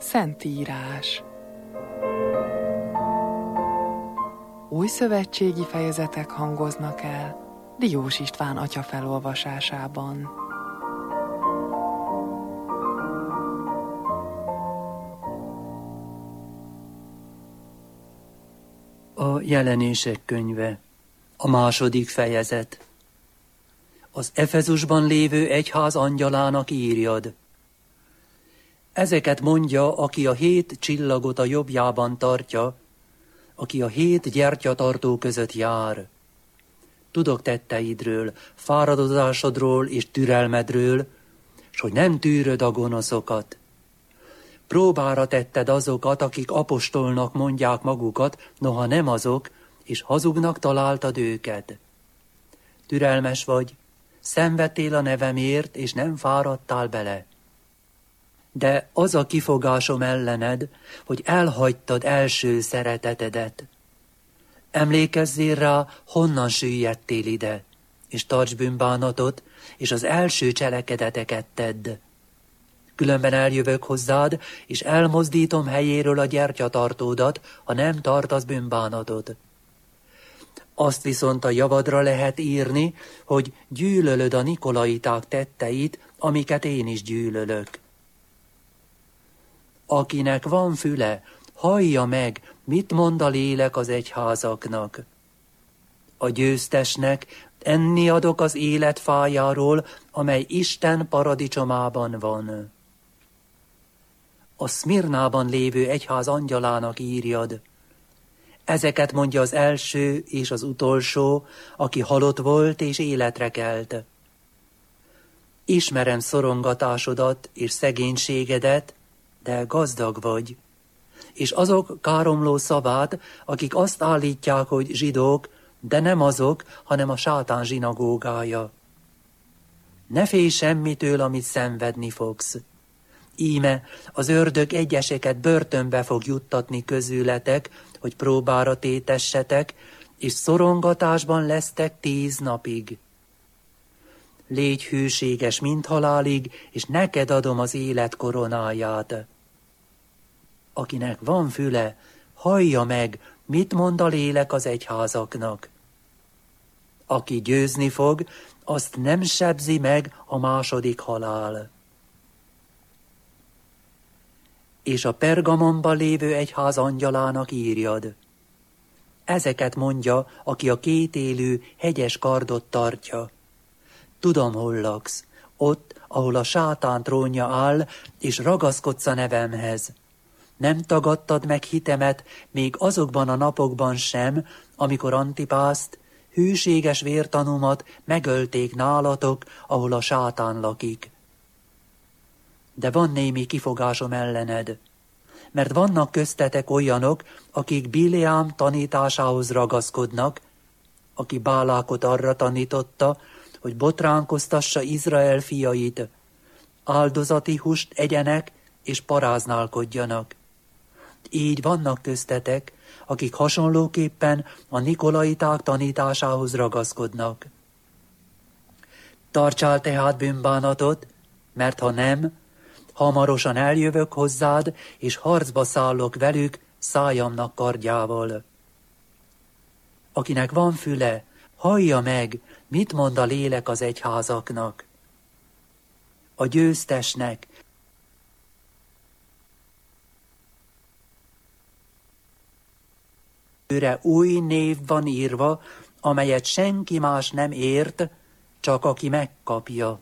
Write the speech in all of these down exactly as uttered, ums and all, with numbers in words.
Szentírás. Új szövetségi fejezetek hangoznak el Diós István atya felolvasásában. A Jelenések könyve, a második fejezet. Az Efezusban lévő egyház angyalának írjad. Ezeket mondja, aki a hét csillagot a jobbjában tartja, aki a hét gyertyatartó között jár. Tudok tetteidről, fáradozásodról és türelmedről, s hogy nem tűröd a gonoszokat. Próbára tetted azokat, akik apostolnak mondják magukat, noha nem azok, és hazugnak találtad őket. Türelmes vagy, szenvedtél a nevemért, és nem fáradtál bele. De az a kifogásom ellened, hogy elhagytad első szeretetedet. Emlékezzél rá, honnan süllyedtél ide, és tarts bűnbánatot, és az első cselekedeteket tedd. Különben eljövök hozzád, és elmozdítom helyéről a gyertyatartódat, ha nem tartasz bűnbánatot. Azt viszont a javadra lehet írni, hogy gyűlölöd a nikolaiták tetteit, amiket én is gyűlölök. Akinek van füle, hallja meg, mit mond a lélek az egyházaknak. A győztesnek enni adok az élet fájáról, amely Isten paradicsomában van. A Szmirnában lévő egyház angyalának írjad. Ezeket mondja az első és az utolsó, aki halott volt és életre kelt. Ismerem szorongatásodat és szegénységedet, de gazdag vagy, és azok káromló szavát, akik azt állítják, hogy zsidók, de nem azok, hanem a sátán zsinagógája. Ne félj semmitől, amit szenvedni fogsz. Íme az ördög egyeseket börtönbe fog juttatni közületek, hogy próbára tétessetek, és szorongatásban lesztek tíz napig. Légy hűséges mind halálig, és neked adom az élet koronáját. Akinek van füle, hallja meg, mit mond a lélek az egyházaknak. Aki győzni fog, azt nem sebzi meg a második halál. És a Pergamonban lévő egyház angyalának írjad. Ezeket mondja, aki a kétélű, hegyes kardot tartja. Tudom, hol laksz, ott, ahol a sátán trónja áll, és ragaszkodsz a nevemhez. Nem tagadtad meg hitemet még azokban a napokban sem, amikor Antipászt, hűséges vértanúmat megölték nálatok, ahol a sátán lakik. De van némi kifogásom ellened, mert vannak köztetek olyanok, akik Bileám tanításához ragaszkodnak, aki Bálákot arra tanította, hogy botránkoztassa Izrael fiait, áldozati húst egyenek és paráználkodjanak. Így vannak köztetek, akik hasonlóképpen a nikolaiták tanításához ragaszkodnak. Tartsál tehát bűnbánatot, mert ha nem, hamarosan eljövök hozzád, és harcba szállok velük szájamnak kardjával. Akinek van füle, hallja meg, mit mond a lélek az egyházaknak. A győztesnek őre új név van írva, amelyet senki más nem ért, csak aki megkapja.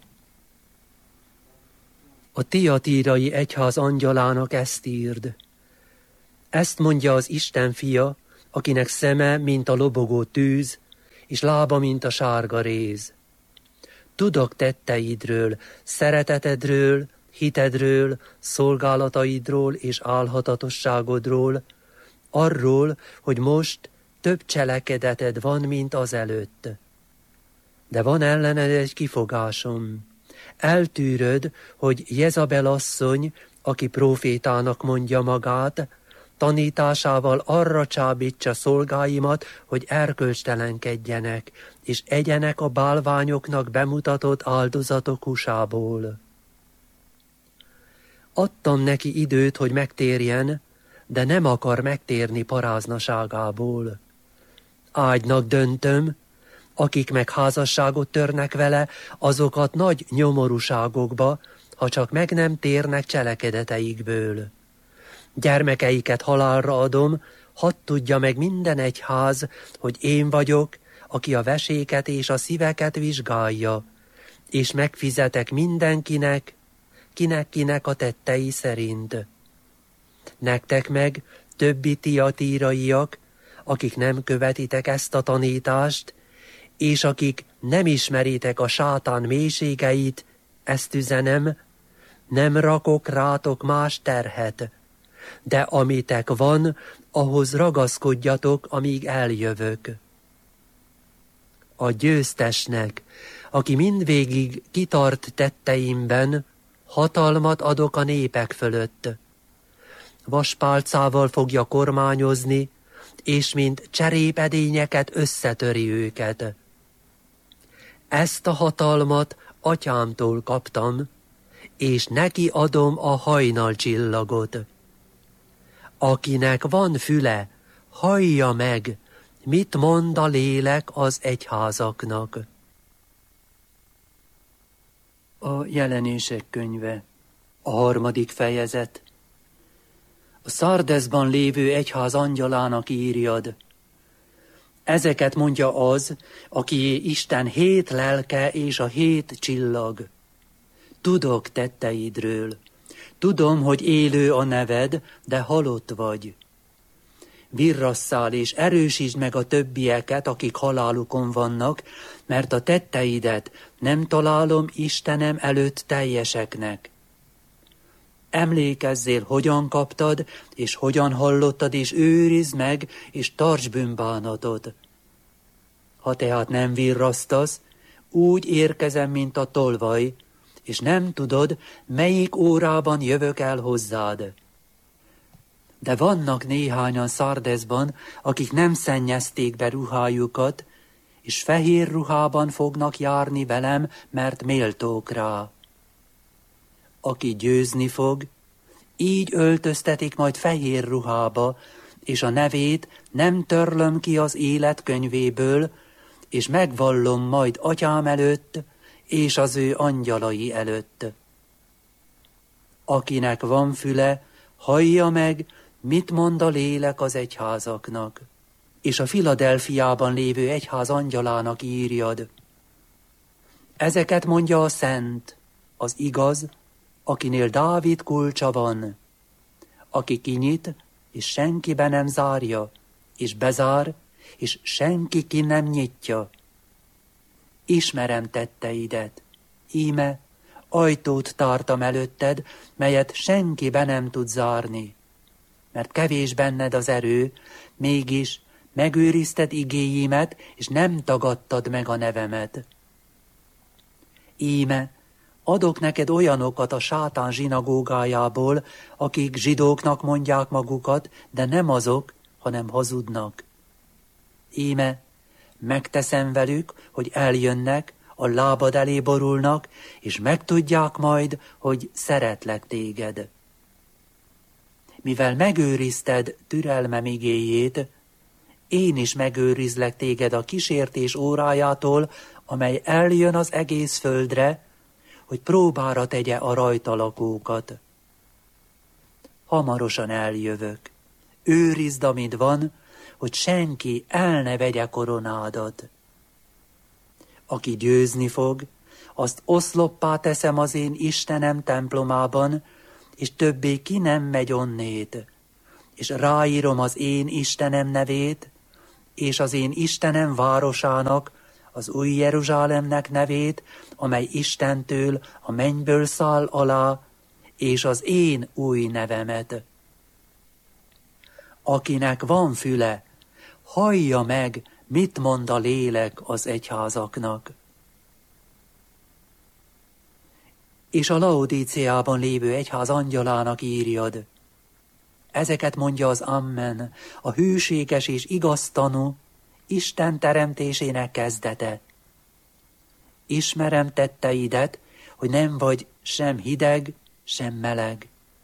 A tiatírai egyház angyalának ezt írd. Ezt mondja az Isten fia, akinek szeme, mint a lobogó tűz, és lába, mint a sárga réz. Tudok tetteidről, szeretetedről, hitedről, szolgálataidról és álhatatosságodról, arról, hogy most több cselekedeted van, mint azelőtt. De van ellened egy kifogásom. Eltűröd, hogy Jezabel asszony, aki prófétának mondja magát, tanításával arra csábítsa szolgáimat, hogy erkölcstelenkedjenek, és egyenek a bálványoknak bemutatott áldozatok húsából. Adtam neki időt, hogy megtérjen, de nem akar megtérni paráznaságából. Ágynak döntöm, akik meg házasságot törnek vele, azokat nagy nyomorúságokba, ha csak meg nem térnek cselekedeteikből. Gyermekeiket halálra adom, hadd tudja meg minden egyház, hogy én vagyok, aki a veséket és a szíveket vizsgálja, és megfizetek mindenkinek, kinek-kinek a tettei szerint. Nektek meg, többi tiatíraiak, akik nem követitek ezt a tanítást, és akik nem ismeritek a sátán mélységeit, ezt üzenem, nem rakok rátok más terhet, de amitek van, ahhoz ragaszkodjatok, amíg eljövök. A győztesnek, aki mindvégig kitart tetteimben, hatalmat adok a népek fölött. Vaspálcával fogja kormányozni, és mint cserépedényeket összetöri őket. Ezt a hatalmat atyámtól kaptam, és neki adom a hajnalcsillagot. Akinek van füle, hallja meg, mit mond a lélek az egyházaknak. A Jelenések könyve, a harmadik fejezet. A Szardeszban lévő egyház angyalának írjad. Ezeket mondja az, aki Isten hét lelke és a hét csillag. Tudok tetteidről. Tudom, hogy élő a neved, de halott vagy. Virrasszál és erősítsd meg a többieket, akik halálukon vannak, mert a tetteidet nem találom Istenem előtt teljeseknek. Emlékezzél, hogyan kaptad, és hogyan hallottad, és őrizd meg, és tartsd bűnbánatot. Ha tehát nem virrasztasz, úgy érkezem, mint a tolvaj, és nem tudod, melyik órában jövök el hozzád. De vannak néhányan Szardeszban, akik nem szennyezték be ruhájukat, és fehér ruhában fognak járni velem, mert méltók rá. Aki győzni fog, így öltöztetik majd fehér ruhába, és a nevét nem törlöm ki az élet könyvéből, és megvallom majd atyám előtt, és az ő angyalai előtt. Akinek van füle, hallja meg, mit mond a lélek az egyházaknak. És a Filadelfiában lévő egyház angyalának írjad. Ezeket mondja a szent, az igaz, akinél Dávid kulcsa van, aki kinyit, és senki be nem zárja, és bezár, és senki ki nem nyitja. Ismerem tetteidet, íme, ajtót tártam előtted, melyet senki be nem tud zárni. Mert kevés benned az erő, mégis megőrizted igéimet, és nem tagadtad meg a nevemet. Íme, adok neked olyanokat a sátán zsinagógájából, akik zsidóknak mondják magukat, de nem azok, hanem hazudnak. Íme, megteszem velük, hogy eljönnek, a lábad elé borulnak, és megtudják majd, hogy szeretlek téged. Mivel megőrizted türelmem igéjét, én is megőrizlek téged a kísértés órájától, amely eljön az egész földre, hogy próbára tegye a rajta lakókat. Hamarosan eljövök. Őrizd, amit van, hogy senki el ne vegye koronádat. Aki győzni fog, azt oszloppá teszem az én Istenem templomában, és többé ki nem megy onnét, és ráírom az én Istenem nevét, és az én Istenem városának, az új Jeruzsálemnek nevét, amely Istentől a mennyből száll alá, és az én új nevemet. Akinek van füle, hallja meg, mit mond a lélek az egyházaknak. És a Laodíceában lévő egyház angyalának írjad. Ezeket mondja az Amen, a hűséges és igaz tanú, Isten teremtésének kezdete. Ismerem tetteidet, hogy nem vagy sem hideg, sem meleg.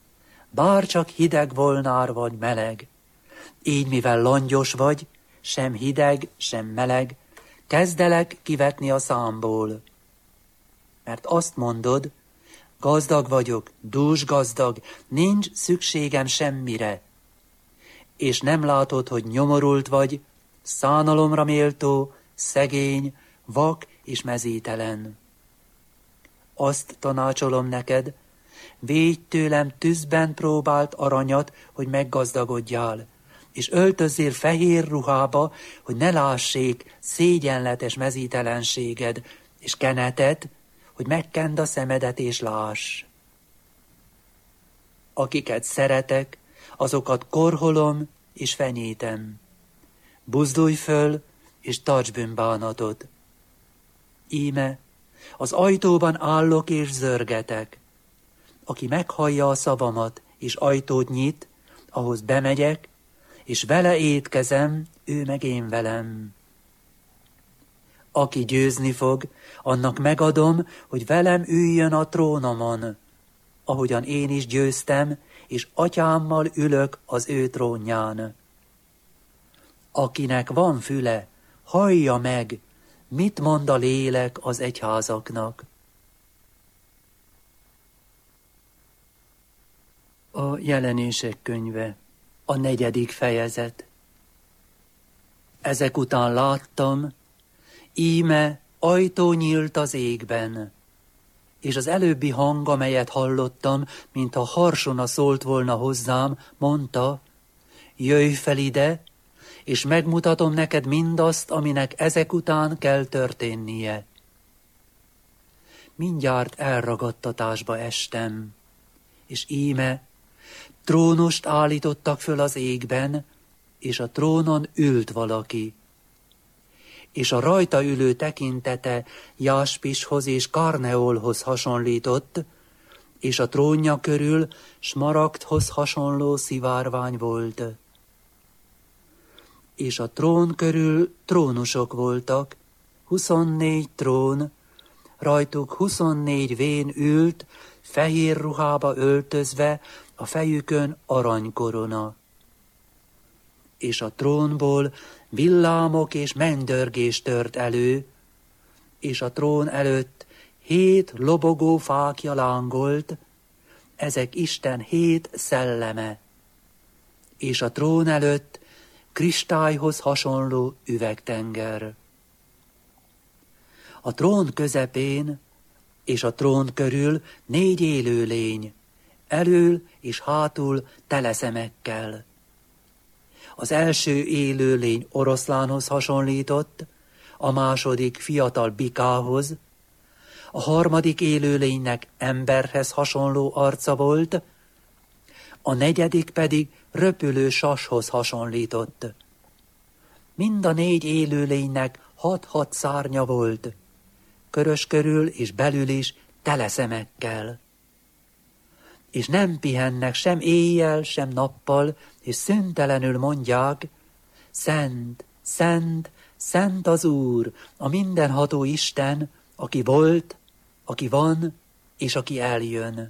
bár csak hideg volnár vagy meleg. Így mivel langyos vagy, sem hideg, sem meleg, kezdelek kivetni a számból. Mert azt mondod, gazdag vagyok, dús gazdag, nincs szükségem semmire. És nem látod, hogy nyomorult vagy, szánalomra méltó, szegény, vak és mezítelen. Azt tanácsolom neked, védj tőlem tűzben próbált aranyat, hogy meggazdagodjál, és öltözzél fehér ruhába, hogy ne lássék szégyenletes mezítelenséged, és kenetet, hogy megkend a szemedet és láss. Akiket szeretek, azokat korholom és fenyítem. Buzdulj föl, és tarts bűnbánatot. Íme, az ajtóban állok és zörgetek. Aki meghallja a szavamat, és ajtót nyit, ahhoz bemegyek, és vele étkezem, ő meg én velem. Aki győzni fog, annak megadom, hogy velem üljön a trónomon, ahogyan én is győztem, és atyámmal ülök az ő trónján. Akinek van füle, hallja meg, mit mond a lélek az egyházaknak. A Jelenések könyve, a negyedik fejezet. Ezek után láttam, íme ajtó nyílt az égben, és az előbbi hang, amelyet hallottam, mintha harsona szólt volna hozzám, mondta, jöjj fel ide, és megmutatom neked mindazt, aminek ezek után kell történnie. Mindjárt elragadtatásba estem, és íme, trónust állítottak föl az égben, és a trónon ült valaki. És a rajta ülő tekintete jáspishoz és karneolhoz hasonlított, és a trónja körül smaragdhoz hasonló szivárvány volt. És a trón körül trónusok voltak, huszonnégy trón, rajtuk huszonnégy vén ült, fehér ruhába öltözve, a fejükön aranykorona. És a trónból villámok és mennydörgés tört elő, és a trón előtt hét lobogó fákja lángolt, ezek Isten hét szelleme, és a trón előtt kristályhoz hasonló üvegtenger. A trón közepén és a trón körül négy élőlény, elől és hátul tele szemekkel. Az első élőlény oroszlánhoz hasonlított, a második fiatal bikához, a harmadik élőlénynek emberhez hasonló arca volt, a negyedik pedig röpülő sashoz hasonlított. Mind a négy élőlénynek hat-hat szárnya volt, körös körül és belül is tele szemekkel. És nem pihennek sem éjjel, sem nappal, és szüntelenül mondják, szent, szent, szent az Úr, a mindenható Isten, aki volt, aki van, és aki eljön.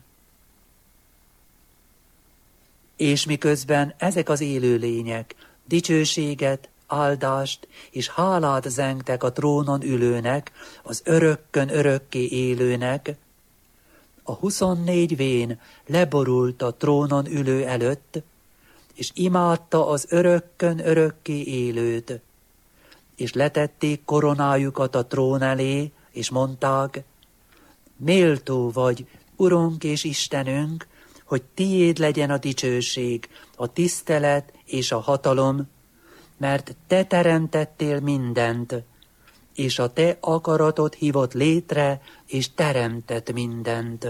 És miközben ezek az élőlények dicsőséget, áldást és hálát zengtek a trónon ülőnek, az örökkön örökké élőnek, a huszonnégy vén leborult a trónon ülő előtt, és imádta az örökkön örökké élőt, és letették koronájukat a trón elé, és mondták, méltó vagy, Urunk és Istenünk, hogy tiéd legyen a dicsőség, a tisztelet és a hatalom, mert te teremtettél mindent, és a te akaratod hívott létre, és teremtett mindent.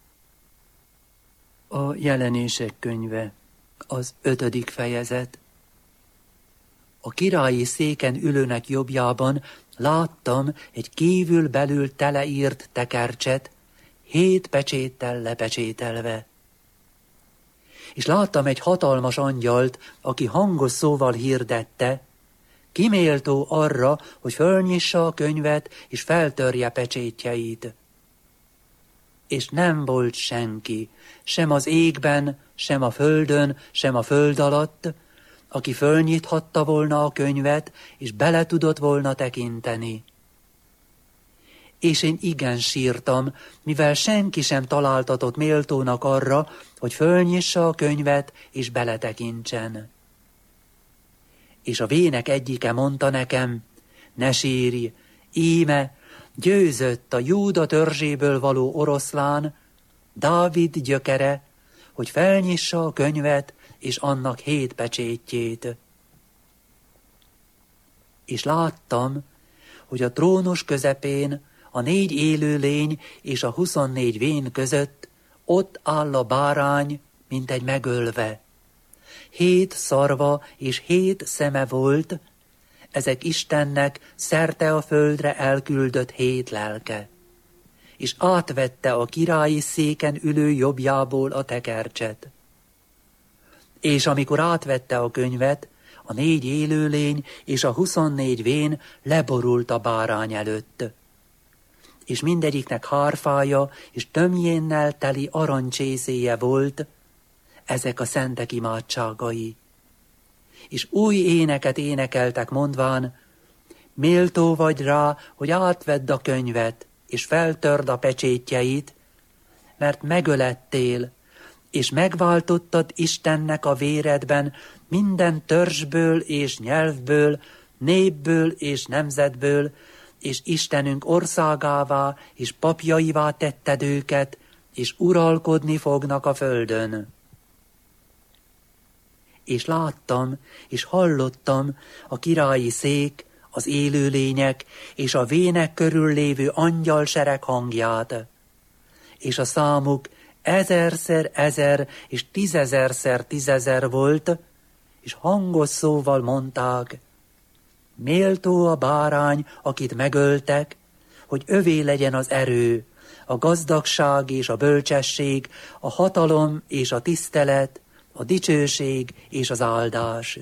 A Jelenések könyve, az ötödik fejezet. A királyi széken ülőnek jobbjában láttam egy kívül-belül teleírt tekercset, hét pecséttel lepecsételve. És láttam egy hatalmas angyalt, aki hangos szóval hirdette, ki méltó arra, hogy fölnyissa a könyvet és feltörje pecsétjeit. és nem volt senki, sem az égben, sem a földön, sem a föld alatt, aki fölnyithatta volna a könyvet, és bele tudott volna tekinteni. És én igen sírtam, mivel senki sem találtatott méltónak arra, hogy fölnyissa a könyvet, és beletekintsen. És a vének egyike mondta nekem, ne sírj, íme, győzött a Júda törzséből való oroszlán, Dávid gyökere, hogy felnyissa a könyvet és annak hét pecsétjét. És láttam, hogy a trónus közepén a négy élőlény és a huszonnégy vén között ott áll a bárány, mint egy megölve. Hét szarva és hét szeme volt, ezek Istennek szerte a földre elküldött hét lelke, és átvette a királyi széken ülő jobbjából a tekercset. És amikor átvette a könyvet, a négy élőlény és a huszonnégy vén leborult a bárány előtt, és mindegyiknek hárfája és tömjénnel teli arancsészéje volt, ezek a szentek imádságai. És új éneket énekeltek mondván, méltó vagy rá, hogy átvedd a könyvet, és feltörd a pecsétjeit, mert megölettél, és megváltottad Istennek a véredben minden törzsből és nyelvből, népből és nemzetből, és Istenünk országává és papjaivá tetted őket, és uralkodni fognak a földön. És láttam, és hallottam a királyi szék, az élőlények és a vének körül lévő angyalsereg hangját, és a számuk ezerszer ezer és tízezerszer tízezer volt, és hangos szóval mondták, méltó a bárány, akit megöltek, hogy övé legyen az erő, a gazdagság és a bölcsesség, a hatalom és a tisztelet, a dicsőség és az áldás.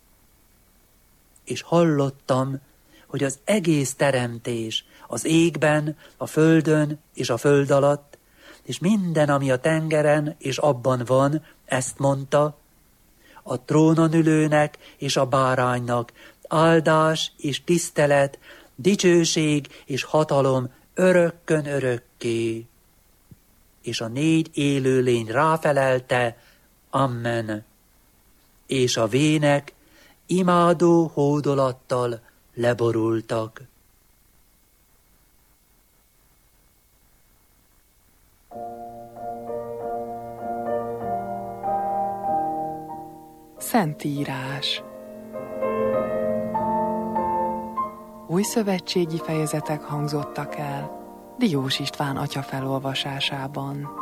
És hallottam, hogy az egész teremtés, az égben, a földön és a föld alatt, és minden, ami a tengeren és abban van, ezt mondta, a trónon ülőnek és a báránynak áldás és tisztelet, dicsőség és hatalom örökkön örökké. És a négy élőlény ráfelelte, amen. És a vének imádó hódolattal leborultak. Szentírás. Új szövetségi fejezetek hangzottak el Diós István atya felolvasásában.